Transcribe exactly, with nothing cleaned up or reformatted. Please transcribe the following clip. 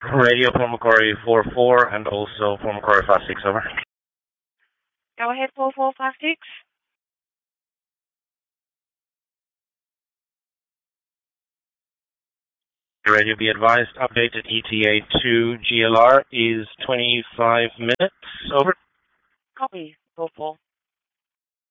Radio for Macquarie four four and also for Macquarie five six, over. Go ahead, four four five six. Radio, be advised, updated E T A to G L R is twenty-five minutes, over. Copy, four four.